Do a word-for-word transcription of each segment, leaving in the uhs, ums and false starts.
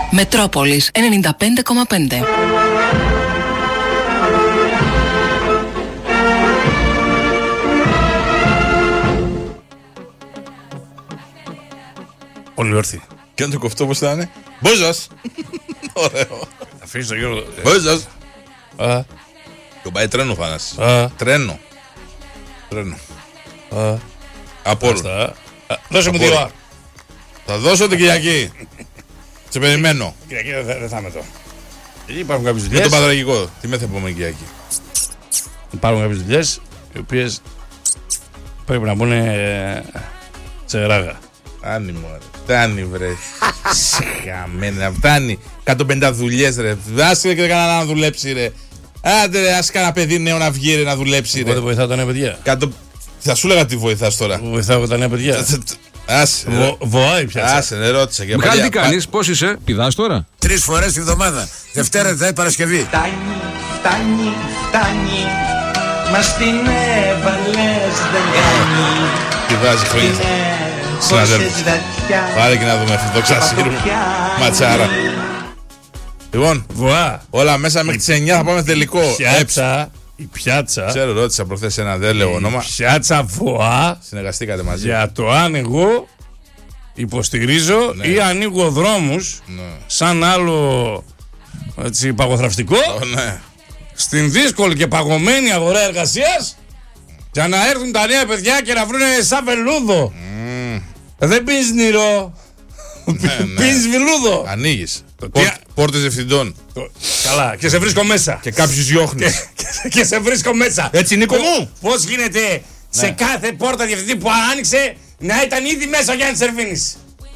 Μετρόπολης ενενήντα πέντε κόμμα πέντε. Πολύ όρθιοι. Και αν το κοφτό πώς θα είναι? Μπόζος! Ωραίο. Αφήνεις τον Γιώργο. Μπόζος! Α, Το πάει τρένο Θανάση. α, Τρένο. Τρένο. α. Από όλο. Άστα. Α, Δώσε μου Από δύο. όλο. Θα δώσω την Κυριακή. Σε περιμένω. Κυριακή δεν θα- δεν θα είμαι εδώ. Εκεί υπάρχουν κάποιες Με δουλειές. τον Παδραγικό. Τι μέθε επόμενη Κυριακή. Υπάρχουν κάποιες δουλειές οι οποίες πρέπει να μπουν ε, σε ράγα. Φτάνει μωρέ. Φτάνει βρε. Σιγαμένα. Φτάνει. εκατόν πενήντα δουλειές ρε. Άσε και κανένα να δουλέψει ρε. Άντε ρε, άσε κανένα παιδί νέο να βγει ρε να δουλέψει Οπότε ρε. βοηθάω τα νέα παιδιά. Εκατό- Θα σου έλεγα τι βοηθάς τώρα. Βοηθάω τα νέα παιδιά. Άσε ρε. Βο- Βοάει πια. Άσε ρε, ρώτησα και Μιχάλη, τι παλιά. κάνεις, πώς είσαι, πηδάς τώρα? Τρεις φορές τη βδομάδα. Δευτέρα, Τετάρτη, Παρασκευή. Φτάνει, φτάνει, φτάνει. Μας την έβαλες δεν κάνει. Τι βάζει χρόνια. Συναδέλφους. Πάρε και να δούμε αυτό το ξασύρου. Ματσάρα. Λοιπόν, Βοά. όλα μέσα μέχρι τις εννιά θα πάμε τελικό. Έψα. Πιάτσα. Η πιάτσα. Ξέρω, ρώτησα προχθές ένα, δεν λέω Η όνομα. πιάτσα Βοά. Συνεργαστήκατε μαζί. Για το αν εγώ υποστηρίζω Ναι. ή ανοίγω δρόμους Ναι. σαν άλλο έτσι, παγοθραυστικό Ω, ναι. στην δύσκολη και παγωμένη αγορά εργασίας για να έρθουν τα νέα παιδιά και να βρούνε σαν βελούδο. Δεν πίνεις νερό. ναι. Πίνεις βελούδο. Ανοίγεις. τι- Πόρ- Πόρτες ευθυντών. Το- Καλά, και σε βρίσκω μέσα. Και κάποιους διώχνεις. Και- και σε βρίσκω μέσα. Έτσι, Νίκο Πο- μου. Πώς γίνεται σε Ναι. κάθε πόρτα διευθυντή που άνοιξε να ήταν ήδη μέσα ο Γιάννης Σερβίνης.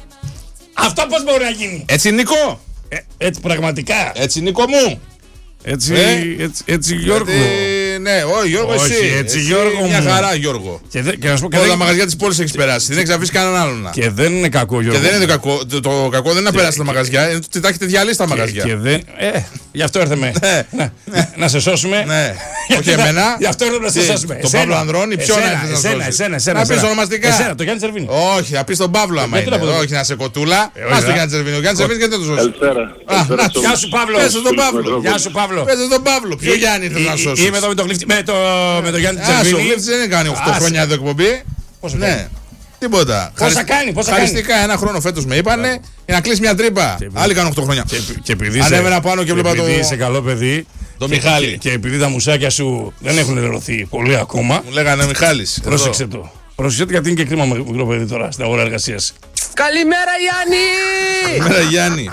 Αυτό πώς μπορεί να γίνει? Έτσι, Νίκο. Ε, έτσι πραγματικά. Έτσι, Νίκο μου. Έτσι, Ε. έτσι, έτσι Γιώργο. Γιατί, ναι, όχι, Γιώργο, Όχι, εσύ. έτσι, Εσύ Γιώργο μια μου. χαρά, Γιώργο. Και, δε, και να σου πω και Όλα τα δεν, μαγαζιά της πόλης έχεις περάσει. Δεν έχεις αφήσει κανέναν άλλον. και δεν είναι κακό Γιώργο. Και δεν είναι το κακό. Το, το κακό δεν είναι να περάσει τα μαγαζιά, είναι ότι τα έχετε διαλύσει τα Και, μαγαζιά. και δεν, ε, γι' αυτό ήρθαμε. Ναι. να, να σε σώσουμε. Ναι. Γιατί Όχι θα- εμένα. Γι' αυτό ήρθαμε να σε Τι, σώσουμε. τον Εσένα. Παύλο Ανδρώνη, ποιον Εσένα, έρθεις να εσένα, σώσεις? εσένα, εσένα, Να πεις εσένα. ονομαστικά. Εσένα, το Γιάννη Σερβίνη. Όχι, θα πει τον Παύλο άμα Γιατί να είναι. πω το- Όχι, να σε κοτούλα. Ε, όχι, Ας το α. Γιάννη Τσερβίνη. Ο Γιάννη Τσερβίνη γιατί δεν το σώσει. Καλησπέρα. Καλησπέρα σε Γεια όλους. σου Παύλο. Πες τον Παύλο. Γεια σου Παύλο. Πες τον Παύλο. Ποιο Γιάννη θέλει να σώσει. Είμαι εδώ με το γλυφτή. Με το, με το Γιάννη Α, ο Τσερβίνη. Γλύφτης δεν κάνει οκτώ Άσε. χρόνια εδώ εκπομπή. Πόσο Ναι. κάνει? Τίποτα. Πόσα Χαρισ- κάνει, πόσα Χαριστικά ένα χρόνο φέτος με είπανε για να κλείσει μια τρύπα. Και- Άλλοι κάνουν οκτώ χρόνια. Και, και επειδή Ανέβαινα πάνω και βλέπα το- επειδή είσαι καλό παιδί. Το και- Μιχάλη. Και, και επειδή τα μουσάκια σου δεν έχουν ελερωθεί πολύ ακόμα. Μου λέγανε Μιχάλης. εδώ. Πρόσεξε το. Πρόσεξε το γιατί είναι και κρίμα με μικρό παιδί τώρα στην αγορά εργασίας. Καλημέρα Γιάννη! Καλημέρα Γιάννη.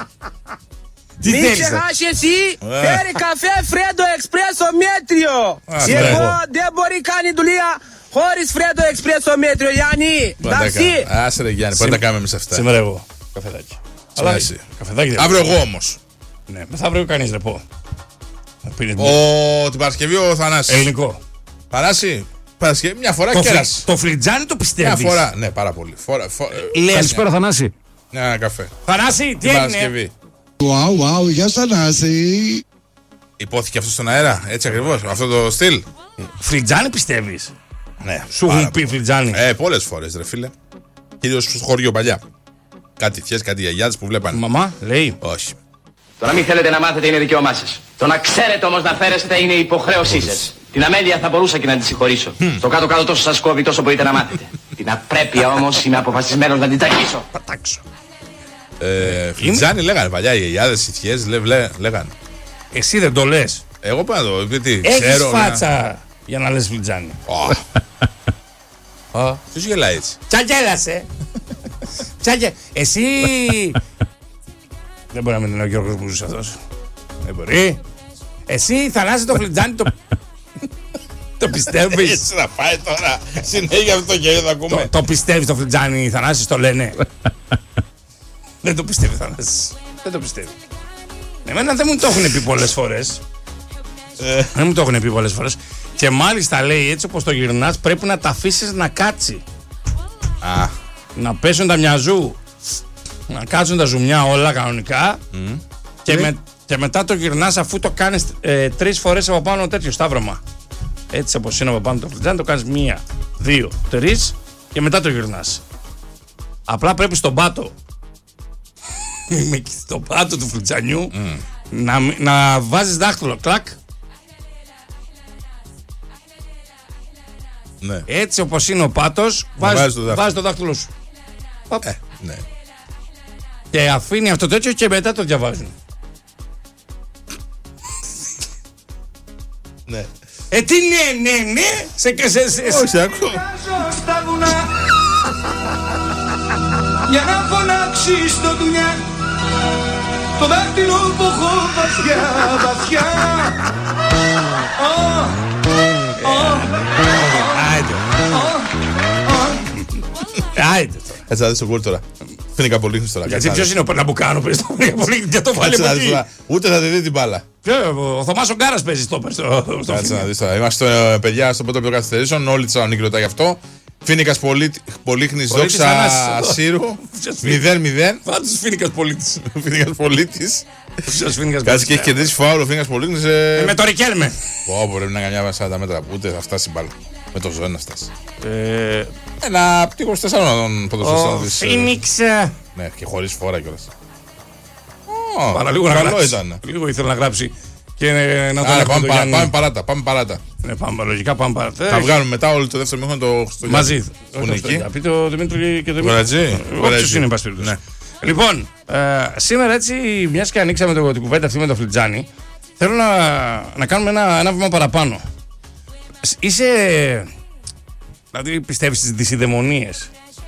Τι Μην θέλεις, ξεχάσει εσύ, Ε. φέρει καφέ Φρέντο Εξπρέσο μέτριο. Α, Εγώ ναι. δεν μπορεί κάνει δουλειά χωρίς Φρέντο Εξπρέσο μέτριο Γιάννη. Πάντα Εντάξει. κα- Άσε ρε Γιάννη, πάντα κάνουμε εμείς αυτά. Σήμερα εγώ. Καφεδάκι. Αλλά εσύ. καφεδάκι δεν Αύριο εγώ όμως. Ναι, μεθαύριο κανείς δεν πω. Να πίνεις Ο... Την Παρασκευή ο Θανάσης. ελληνικό. Παράσει. Παρασκευή μια φορά Το, κέρασε. φλι, το φλιτζάνι το Μια πιστεύεις. φορά. Ναι, πάρα πολύ. Φορά, φο... ε, Λες. Καλησπέρα Θανάση. Ένα καφέ. Θανάση, τι Την έγινε. Παρασκευή. Wow, wow, γεια σου Θανάση. Υπόθηκε αυτό στον αέρα, έτσι ακριβώς. Αυτό το στυλ. Φλιτζάνι πιστεύεις. Ναι. Σου πάρα έχουν πει φλιτζάνι. Ε, πολλές φορές ρε φίλε. Κυρίως στο χωριό παλιά. Κάτι θειές, κάτι γιαγιάδες που βλέπανε. Μαμά, λέει. Όχι. Το να μην θέλετε να μάθετε είναι δικαίωμά σας. Το να ξέρετε όμως να φέρεστε είναι υποχρέωσή σας. Την αμέλεια θα μπορούσα και να τη συγχωρήσω. Στο κάτω-κάτω τόσο σας κόβει τόσο μπορείτε να μάθετε. Την απρέπεια όμως είμαι αποφασισμένος να την ταγίσω. Πατάξω. Ε, Φλιτζάνι λέγανε παλιά, οι γιαγιάδες, οι θειές λέ, λέ, λέγανε. Εσύ δεν το λες. Εγώ πάω να το γιατί Έχεις ξέρω. φάτσα για να λες φλιτζάνι. Α, ποιος γελάει έτσι. Τσαγέλασε. Τσαγε... Εσύ... Δεν μπορεί να μην είναι ο Γιώργος Μπούζος αυτός. Δεν μπορεί. Εσύ Θανάση το φλιτζάνι το... το πιστεύεις. Έτσι να πάει τώρα. Συνέχεια αυτό το γέλιο θα το, ακούμε. το πιστεύεις το φλιτζάνι Θανάσης το λένε. Δεν το πιστεύει Θανάσης. Δεν το πιστεύει. Εμένα δεν μου το έχουν πει πολλές φορές. Δεν μου το έχουν πει πολλές φορές. Και μάλιστα λέει έτσι όπως το γυρνάς πρέπει να τα αφήσεις να κάτσει. Α, Να πέσουν τα μυαζού. Να κάτσουν τα ζουμιά όλα κανονικά. Και, με, και μετά το γυρνάς αφού το κάνεις ε, τρεις φορές από πάνω τέτοιο σταύρωμα. Έτσι όπως είναι από πάνω το φλιτζάνι το κάνεις μία, δύο, τρεις και μετά το γυρνάς. Απλά πρέπει στον πάτο με το πάτο του φλιτζανιού mm. να, να βάζεις δάχτυλο. Κλακ. Ναι. Έτσι όπως είναι ο πάτος, βάζεις το, βάζεις το δάχτυλο σου. Ε, ναι. Και αφήνει αυτό το τέτοιο και μετά το διαβάζουν. Ναι. Ε, τι ναι, ναι, ναι, σε σε, σε, όχι, ακούω. Στα βουνά για να φωνάξει στο δουλειά το δάχτυλο που έχω βαθιά, βαθιά. Άιντε. Άιντε. Έτσι θα δεις τον κόλ τώρα. Φίνικα Πολύχνης τώρα. Γιατί ποιος είναι ο Περναμπουκάνο, πες το Φίνικα Πολύχνης και το βάλε από εκεί. Ούτε θα τη δει την μπάλα. Ο Θωμάς ο Γκάρας παίζει στο Φίνικα. Κάτσε να δεις τώρα. Είμαστε παιδιά στο πρώτο καθυστερήσεων. Όλη τη Θεσσαλονίκη ρωτάει γι' αυτό. Φίνικας Πολύχνης δόξα Σύρου. μηδέν μηδέν. Φάτος Φίνικας Πολίτης. Φίνικας Πολίτης. Κάτσε και έχει κερδίσει φάουλο ο Φίνικας Πολύχνης. Με το Ρικέλμε. Πω, μπορεί να κάνει μια σαράντα μέτρα που ούτε θα φτάσει μπάλα. Με το ζώο να φτάσει. Ένα πτύχο τεσσάρων ποδοσφαιριστών της. Φίνιξ. Ναι, και χωρίς φόρα κιόλας. Παραλίγο να γράψει. Λίγο ήθελα να γράψει. Και να Άρα, πάμε, πάμε, πάμε παράτα. Πάμε παράτα. Ναι, πάμε, λογικά πάμε παράτα. Θα βγάλουμε μετά όλο το δεύτερο μήχρονο το Χριστουγέννη. Μαζί. Που είναι εκεί. Πείτε ο Δημήτρη και το Βορρατζή. Όποιος είναι, εν πάση περιπτώσει. Λοιπόν, ε, σήμερα έτσι, μιας και ανοίξαμε το, την κουβέντα αυτή με το Φλιτζάνι, θέλω να, να κάνουμε ένα, ένα βήμα παραπάνω. Είσαι. Δηλαδή, πιστεύεις στις δυσιδαιμονίες?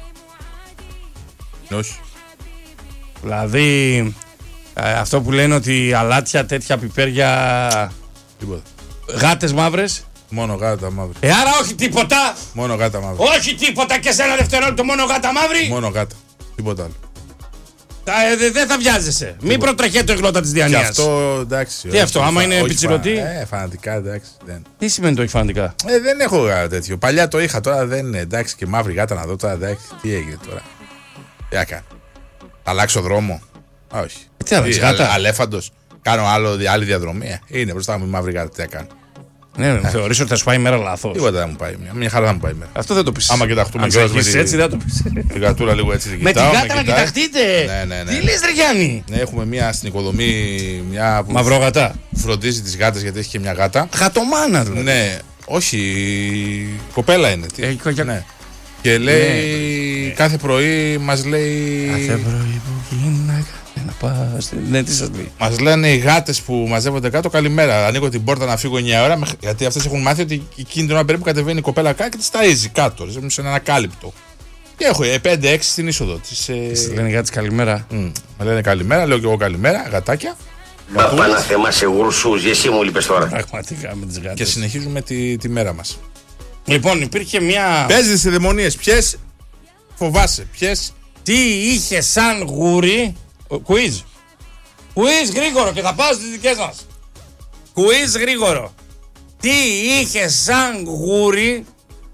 Όχι. Δηλαδή, ε, αυτό που λένε ότι αλάτια, τέτοια πιπέρια. Τίποτα. Γάτες μαύρες. Μόνο γάτα μαύρη. Ε, άρα όχι τίποτα. Μόνο γάτα μαύρη. Όχι τίποτα και σε ένα δευτερόλεπτο μόνο γάτα μαύρη. Μόνο γάτα. Τίποτα άλλο. Ε, δεν δε θα βιάζεσαι. Μην προτραχέται η γλώσσα της διανοίας. Και αυτό εντάξει. Τι αυτό, άμα είναι πιτσιρωτή. Ε, φανατικά εντάξει. Δεν. Τι σημαίνει το όχι φανατικά? Ε, δεν έχω γάτα τέτοιο. Παλιά το είχα, τώρα δεν είναι. Εντάξει, και μαύρη γάτα να δω τώρα. Εντάξει, τι έγινε τώρα. Τι να κάνω. Αλλάξω δρόμο. Όχι. Τι άλλαξε γάτα? Αλέφαντος. Κάνω άλλο, άλλη διαδρομή. Είναι μπροστά μου η μαύρη γάτα. Τι να κάνω. Ναι, ναι, θεωρείς ότι θα σου πάει η μέρα λάθος. Τίποτα δεν μου πάει. Μια, μια χαρά θα μου πάει η μέρα. Αυτό δεν το πεις. Άμα κοιταχτούμε κιόλας. Αν τη... έτσι δεν το πεις. Την κατούρα λίγο έτσι την με κοιτάω. Με την γάτα να κοιταχτείτε. Ναι, ναι, ναι. Τι λες ρε Γιάννη? Ναι, έχουμε μια στην οικοδομή. Μια που μαυρογατά. Φροντίζει τις γάτες γιατί έχει και μια γάτα. Γατομάνα δηλαδή. Ναι, όχι. Κοπέλα είναι. Τι? Ε, κο... ναι. Και λέει ναι, κάθε πρωί μας λέει. Κάθε πρωί που γίναγα. Να πας. Ναι, τι σας λέει. Μας λένε οι γάτες που μαζεύονται κάτω καλημέρα. Ανοίγω την πόρτα να φύγω εννιά ώρα. Γιατί αυτές έχουν μάθει ότι εκείνη την ώρα περίπου κατεβαίνει η κοπέλα κάτω και τις ταΐζει κάτω. Σε ένα ανακάλυπτο. Και έχω πέντε έξι στην είσοδο της. Τις λένε γάτες καλημέρα. Mm. Με λένε καλημέρα, λέω και εγώ καλημέρα, γατάκια. Παπάνα θέμα σε γουρσούς, εσύ μου λείπες τώρα. Πραγματικά με τις γάτες. Και συνεχίζουμε τη, τη μέρα μας. Λοιπόν, υπήρχε μια. Παίζει τις δαιμονίες. Ποιες φοβάσαι, ποιες. Τι είχε σαν γούρι. Quiz. Quiz γρήγορο και θα πάω στις δικές μας. Quiz γρήγορο. Τι είχε σαν γούρι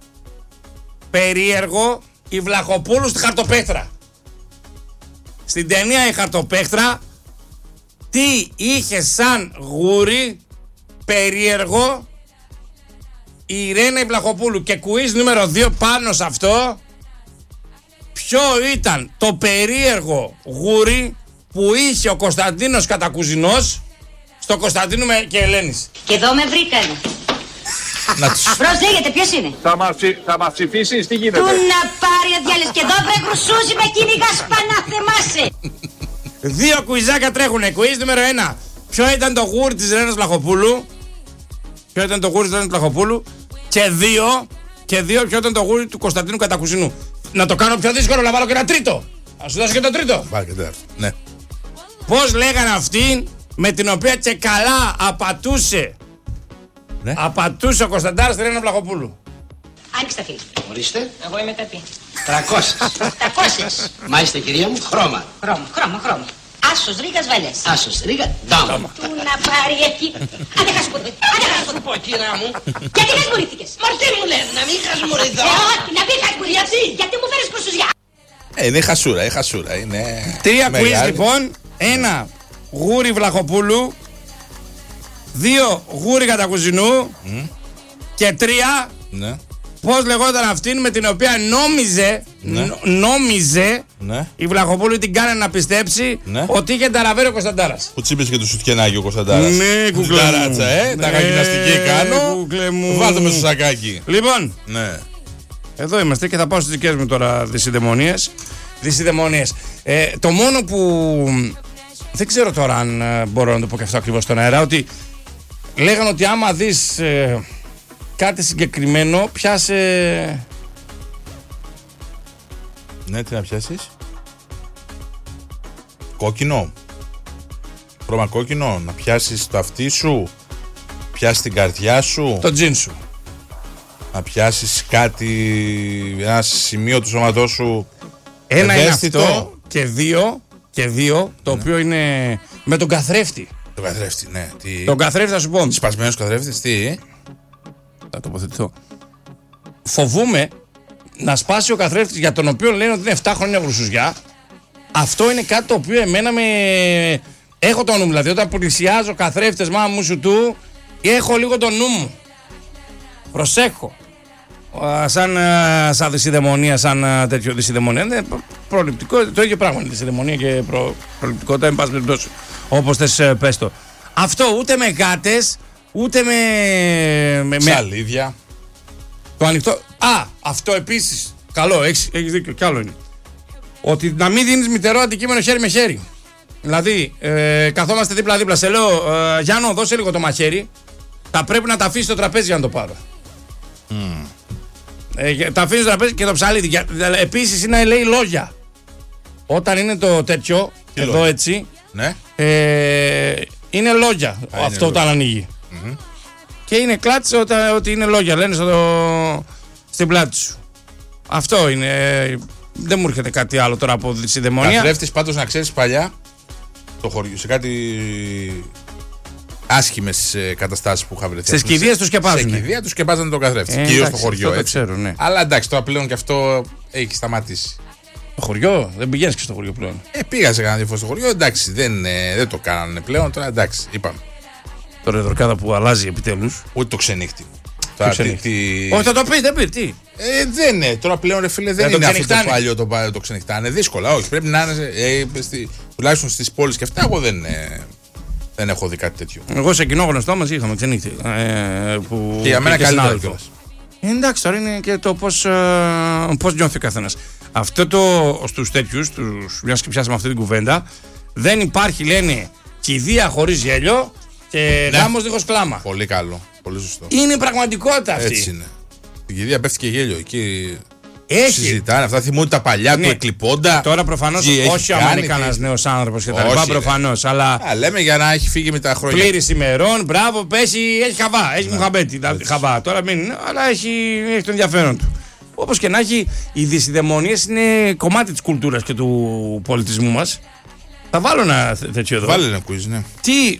περίεργο η Βλαχοπούλου στη Χαρτοπέχτρα? Στην ταινία η Χαρτοπέχτρα τι είχε σαν γούρι περίεργο η Ιρένα η Βλαχοπούλου? Και quiz νούμερο δύο πάνω σε αυτό. Ποιο ήταν το περίεργο γούρι που είχε ο Κωνσταντίνος Κατακουζινός στο Κωνσταντίνου και Ελένης? Και εδώ με βρήκανε. Αφρός λέγεται, ποιος είναι? Θα μας, θα μας ψηφίσεις, τι γίνεται? Του να πάρει ο διάλες και εδώ βρε γρουσούζι με κυνηγάς πανά θεμάσαι. Δύο κουιζάκια τρέχουνε. Κουίζ νούμερο ένα. Ποιο ήταν το γούρι της Ρένας Βλαχοπούλου? Ποιο ήταν το γούρι της Ρένας Βλαχοπούλου? Και δύο, και δύο, ποιο ήταν το γούρι του Κωνσταντίνου Κατακουζινού? Να το κάνω πιο δύσκολο, να βάλω και ένα τρίτο. Α σου δώσω και το τρίτο. Βάλε και τέταρτο. Ναι. Πώς λέγανε αυτήν με την οποία και καλά απατούσε. Ναι. Απατούσε ο Κωνσταντάρας τη Ρένα Βλαχοπούλου. Άνοιξε τα φίλη. Ορίστε. Εγώ είμαι ταπή. Τρακόσες. Τρακόσες. Μάλιστα κυρία μου, χρώμα. Χρώμα, χρώμα, χρώμα. Άσος Ρίγας Βαλές. Άσος Ρίγα, ντάμα. Του να πάρει εκεί. Άντε χασμουρδε. Άντε χασμουρδε. Πω κυρά μου. Γιατί χασμουρήθηκες? Μαρτί μου λένε να μην χασμουριδώ. Ε, όχι, να μην χασμουρηθείς. Γιατί? Γιατί μου φέρεις κρουσουζιά? Ε, είναι χασούρα, είναι χασούρα. Είναι τρία quiz λοιπόν. Ένα γούρι Βλαχοπούλου. Δύο γούρι Κατακουζινού. Mm. Και τρία ναι. Πώς λεγόταν αυτήν με την οποία νόμιζε, Ναι. νο- νόμιζε Ναι. η Βλαχοπούλου την κάνει να πιστέψει Ναι. ότι είχε ταραβέρει ο Κωνσταντάρας. Που τσίπησε και το σουτιενάκι ο Κωνσταντάρας. Ναι, κουκλέ μου. Ταράτσα, ε. Τα Ναι, γυμναστική κάνω. κουκλέ μου. Βάλτε με στο σακάκι. Λοιπόν, Ναι. εδώ είμαστε και θα πάω στις δικές μου τώρα δυσιδαιμονίες. Δυσιδαιμονίες. Ε, το μόνο που δεν ξέρω τώρα αν ε, μπορώ να το πω και αυτό ακριβώς στον αέρα, ότι λέγανε ότι άμα δεις ε, κάτι συγκεκριμένο, πιάσε... Ναι, τι να πιάσεις. Κόκκινο. Χρώμα κόκκινο. Να πιάσεις το αυτί σου. Πιάσεις την καρδιά σου. Το τζιν σου. Να πιάσεις κάτι. Ένα σημείο του σώματός σου. Ένα ευαίσθητο. είναι αυτό και δύο, και δύο το οποίο είναι με τον καθρέφτη. Το καθρέφτη, ναι. Τι... Τον καθρέφτη θα σου πω. Σπασμένος καθρέφτης, τι. Θα τοποθετηθώ. Φοβούμαι να σπάσει ο καθρέφτης για τον οποίο λένε ότι είναι επτά χρόνια γρουσουζιά. Αυτό είναι κάτι το οποίο εμένα με... Έχω το νου μου, δηλαδή όταν πλησιάζω καθρέφτες μάμα μου σου του, έχω λίγο το νου μου. Προσέχω. Α, σαν, α, σαν δυσιδαιμονία, σαν α, τέτοιο δυσιδαιμονία. Είναι προληπτικό, το ίδιο πράγμα είναι δυσιδαιμονία και προ, προληπτικότητα, εν πάση περιπτώσει. Όπως θες ε, πες το. Αυτό ούτε με γάτες, ούτε με... με, με Ψαλίδια. το ανοιχτό. Α, αυτό επίσης. Καλό, έχεις, έχεις δίκιο, κι άλλο είναι. Ότι να μην δίνεις μητερό αντικείμενο χέρι με χέρι. Δηλαδή, ε, καθόμαστε δίπλα-δίπλα. Σε λέω, ε, Γιάννο, δώσε λίγο το μαχαίρι. Θα πρέπει να τα αφήσει στο τραπέζι για να το πάρω. Mm. Ε, τα αφήνει στο τραπέζι και το ψαλίδι. Επίσης είναι, λέει, λόγια. Όταν είναι το τέτοιο, Τι εδώ λόγια? έτσι, Ναι. ε, είναι λόγια. Α, αυτό είναι όταν λόγια. ανοίγει. Mm-hmm. Και είναι κλάτς όταν, ότι είναι λόγια. Λένε στο, στην πλάτη σου. Αυτό είναι. Δεν μου έρχεται κάτι άλλο τώρα από δυσιδαιμονία. Καθρέφτης πάντως να ξέρεις παλιά το χωριό, σε κάτι άσχημες ε, καταστάσεις που είχα βρεθεί. Στις κηδείες τους σκεπάζουνε. Σε κηδεία τους σκεπάζανε τον καθρέφτη. Ε, Κυρίως στο εντάξει, χωριό. αυτό το Έτσι. ξέρω, ναι. Αλλά εντάξει, τώρα πλέον και αυτό έχει σταματήσει. Στο χωριό, δεν πηγαίνεις και στο χωριό πλέον. Ε, πήγα σε κανένα δύο φορές στο χωριό, εντάξει, δεν, ε, δεν το κάνανε πλέον. Τώρα εντάξει, είπαμε. Τώρα η δορκάδα που αλλάζει επιτέλους. Ούτε το ξενύχτη. Τώρα, τι, ξενύχτη. τι... Όχι, θα το πει, δεν πει, τι. Ε, δεν είναι. Τώρα πλέον, ρε φίλε, δεν Ε, το είναι αυτό το ξενυχτάνε. παλιό το, πα- το ξενυχτάνε. Δύσκολα, όχι. Πρέπει να είναι. Ε, στη, τουλάχιστον στις πόλεις και αυτά, εγώ δεν, ε, δεν έχω δει κάτι τέτοιο. Εγώ σε κοινό γνωστό μας είχαμε ξενύχτη. Ε, που... Και για μένα και καλύτερο συνάδελφος. κιόλας. Ε, εντάξει, τώρα είναι και το πώς, ε, πώς νιώθει ο καθένας. Αυτό το στους τέτοιους, τους, μιας και πιάσαμε αυτή την κουβέντα, δεν υπάρχει, λένε, κηδεία χωρίς γέλιο και Ναι. γάμος δίχως κλάμα. Πολύ καλό. Πολύ σωστό. Είναι πραγματικότητα αυτή. Έτσι είναι. Στην κηδεία πέφτει και γέλιο. Εκεί Έχει. συζητάνε. Αυτά θυμούνται τα παλιά Ναι. του εκλειπώντα. Τώρα προφανώς Τι έχει όχι άμα κάνει, είναι κανένας τι- νέος άνθρωπος και τα Όχι, λοιπά, ρε. προφανώς. Αλλά Α, λέμε για να έχει φύγει με τα χρόνια. πλήρης ημερών, μπράβο, πέσει, έχει χαβά, έχει μουχαμπέτη. δηλαδή, Χαβά, τώρα μην είναι, αλλά έχει, έχει το ενδιαφέρον του. Όπως και να έχει, οι δυσιδαιμονίες είναι κομμάτι της κουλτούρας και του πολιτισμού μας. Θα βάλω ένα θε- τέτοιο εδώ. Βάλε ένα quiz, ναι. Τι,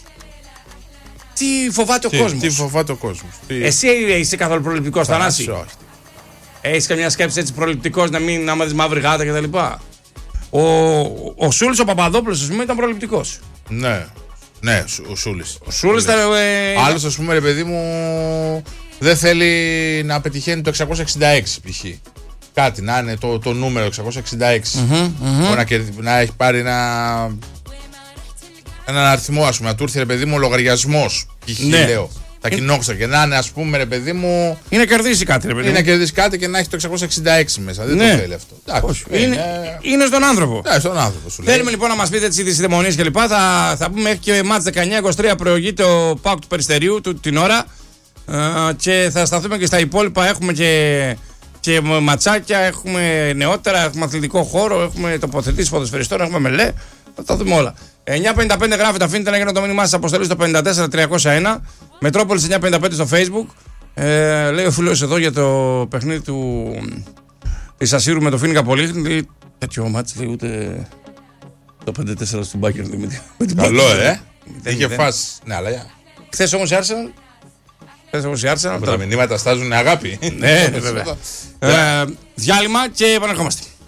τι φοβάται ο Τι, κόσμος. τι φοβάται ο κόσμος. Τι... Εσύ είσαι καθόλου προληπτικός, Θανάση. Όχι. Έχεις καμιά σκέψη έτσι προληπτικός να μην άμα δεις μαύρη γάτα κτλ. Ο, ο Σούλης ο Παπαδόπουλος, ας πούμε, ήταν προληπτικός. Ναι. Ναι, Σου- ο Σούλης. Ο Σούλης ήταν. Ε, Άλλος, ας πούμε, ρε παιδί μου, δεν θέλει να πετυχαίνει το εξακόσια εξήντα έξι π.χ. Κάτι να είναι το, το νούμερο εξακόσια εξήντα έξι. Μπορεί να, κερδι- να έχει πάρει ένα, έναν αριθμό, ας πούμε, να του έρθει, ρε παιδί μου, ο λογαριασμός. Π.χ. Ναι. λέω. Τα κοινόξα και να είναι, ας πούμε, ρε παιδί μου, ή να κερδίσει κάτι, ρε παιδί. ή να μου. κερδίσει κάτι και να έχει το εξακόσια εξήντα έξι μέσα. Δεν Ναι. το θέλει αυτό. Εντάξει, Όχι, είναι, είναι στον άνθρωπο. Ναι, στον άνθρωπο σου λέει. Θέλουμε λοιπόν να μας πείτε τις δυσιδαιμονίες και λοιπά. Θα, θα πούμε μέχρι και μάτς δεκαεννιά είκοσι τρία προηγείται ο ΠΑΟΚ του Περιστερίου του, την ώρα. Ε, και θα σταθούμε και στα υπόλοιπα. Έχουμε και, και ματσάκια, έχουμε νεότερα, έχουμε αθλητικό χώρο, έχουμε τοποθετήσεις ποδοσφαιριστών, έχουμε μελέ. Θα τα δούμε όλα. εννιά πενήντα πέντε γράφετε, αφήνετε να γίνω το μήνυμά σας, αποστολή στο πενήντα τέσσερα τριακόσια ένα. Μετρόπολης εννιά πενήντα πέντε στο Facebook. Ε, λέει ο φίλος εδώ για το παιχνίδι του της Ασύρου με το Φίνικα Πολύχνη. Λέει, τέτοιο μάτς, λέει, ούτε το πέντε τέσσερα στον Μπάκερ. Με την Καλό, Bayern. ε. Δεν Είχε είναι. φάσει. Ναι, αλλά για. Χθες όμως η Arsenal. Χθες όμως η Arsenal. Τα μηνύματα στάζουν αγάπη. Ναι, βέβαια. Ε, διάλειμμα και επανερχόμαστε.